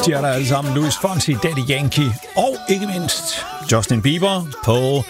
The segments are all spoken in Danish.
De er der alle sammen. Luis Fonsi, Daddy Yankee og ikke mindst Justin Bieber på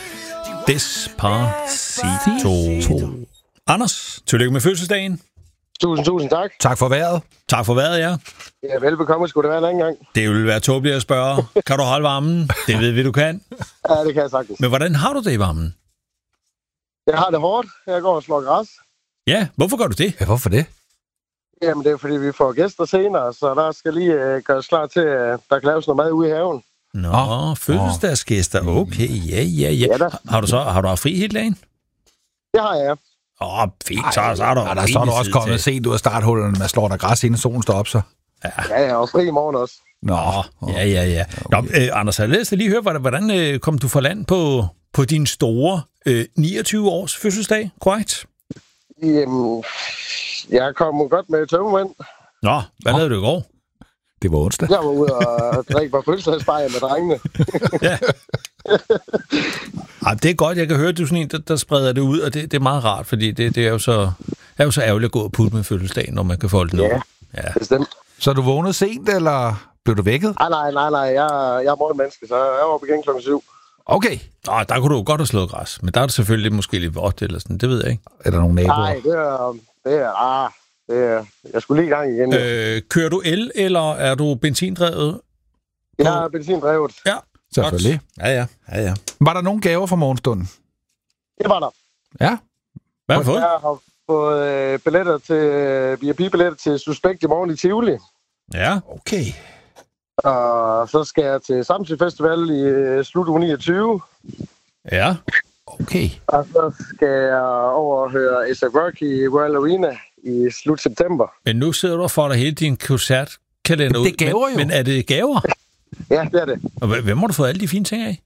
Despacito. Anders, tillykke med fødselsdagen. Tusind tak. Tak for vejret. Tak for vejret, ja. Ja, velbekomme. Skulle det være en anden gang? Det vil være tåbeligt at spørge. Kan du holde varmen? Det ved vi, du kan. Ja, det kan jeg sagtens. Men hvordan har du det i varmen? Jeg har det hårdt. Jeg går og slår græs. Ja, hvorfor gør du det? Ja, hvorfor det? Jamen, det er fordi, vi får gæster senere, så der skal lige gøres klar til, at der kan laves noget mad ude i haven. Nå, fødselsdagsgæster. Okay, ja. Har du haft fri hele dagen? Det har jeg. Fint, så er der så er du også kommet sent ud af starthullerne med at slå dig græs, inden solen står op, så. Ja, jeg er også fri i morgen også. Ja. Nå, Anders, jeg læste lige høre, hvordan kom du fra land på din store 29 års fødselsdag, korrekt? Jamen, jeg kom godt med tømmermænd. Nå, hvad lavede du i går? Det var onsdag. Jeg var ude og drikke på fødselsdagsbajer med drengene. Ja. Det er godt, jeg kan høre, at du er sådan en, der spreder det ud, og det er meget rart, fordi det er jo så ærgerligt at gå og putte med fødselsdagen, når man kan folde den op. Ja, bestemt. Så du vågnede sent, eller blev du vækket? Nej, jeg er morgenmenneske, så jeg var oppe igen klokken 7. Okay. Nå, der kunne du jo godt have slået græs, men der er det selvfølgelig måske lidt vådt eller sådan, det ved jeg ikke. Er der nogle naboer? Nej, det er jeg skulle lige i gang igen. Kører du el, eller er du benzindrevet? Jeg er benzindrevet. Ja, selvfølgelig. Ja. Var der nogle gaver fra morgenstunden? Det var der. Ja. Hvad har du fået? Jeg har fået VIP-billetter til Suspekt i morgen i Tivoli. Ja. Okay. Og så skal jeg til Samsø Festival i slut uge 29. Ja. Okay. Og så skal jeg over og høre A$AP Rocky i Royal Arena i slut september. Men nu sidder du og får dig hele din koncertkalender ud. Det er gaver jo. Men er det gaver? Ja, det er det. Og hvem har du fået alle de fine ting af?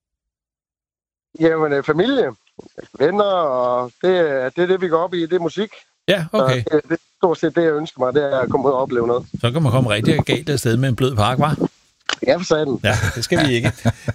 Jamen, familie, venner, og det er det, vi går op i. Det er musik. Ja, okay. Så det er stort set det, jeg ønsker mig, det er at komme ud og opleve noget. Så kan man komme rigtig galt afsted med en blød park, hva'? Ja, for satan. Ja, det skal vi ikke.